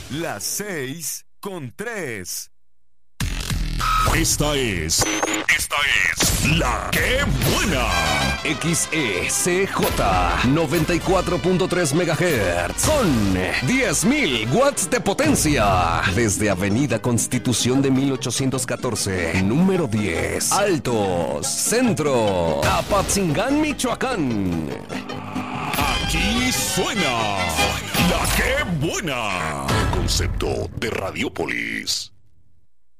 Las 6:03. Esta es La Que Buena. XECJ 94.3 MHz con 10.000 watts de potencia. Desde Avenida Constitución de 1814, número 10, Altos, Centro, Apatzingán, Michoacán. Aquí suena La Que Buena. Concepto de Radiopolis.